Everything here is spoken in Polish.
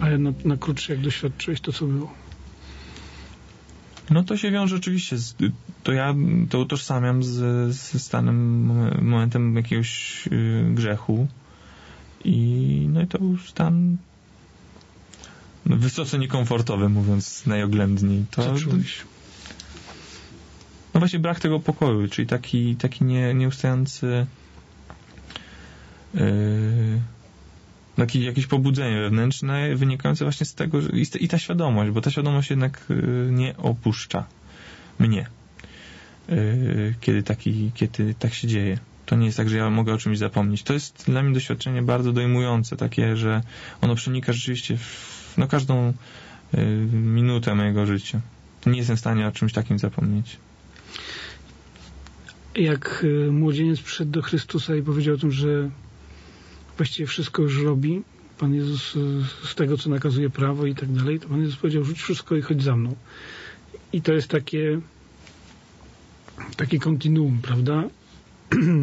Ale na krótszy, jak doświadczyłeś, to co było? No to się wiąże oczywiście ja to utożsamiam ze stanem, momentem jakiegoś grzechu i to był stan wysoce niekomfortowy, mówiąc najoględniej. Co czułeś? No właśnie brak tego pokoju, czyli taki nieustający jakieś pobudzenie wewnętrzne wynikające właśnie z tego, i ta świadomość, bo ta świadomość jednak nie opuszcza mnie, kiedy tak się dzieje. To nie jest tak, że ja mogę o czymś zapomnieć. To jest dla mnie doświadczenie bardzo dojmujące, takie, że ono przenika rzeczywiście w każdą minutę mojego życia. Nie jestem w stanie o czymś takim zapomnieć. Jak młodzieniec przyszedł do Chrystusa i powiedział o tym, że właściwie wszystko już robi, Pan Jezus z tego, co nakazuje prawo i tak dalej, to Pan Jezus powiedział: rzuć wszystko i chodź za mną. I to jest takie kontinuum, prawda?